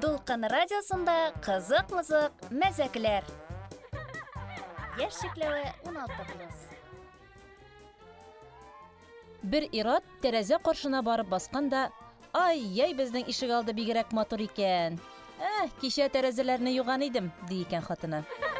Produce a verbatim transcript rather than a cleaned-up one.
Дулкын радиосында кызык-мызык мәзәкләр. Яшь чикләве ун алты плюс. Бер ир-ат тәрәзә каршына барып басканда, "Ай, яй безнең ишек алды бигрәк матур икән. Э, кичә тәрәзәләрне юган идем", ди икән хатыны.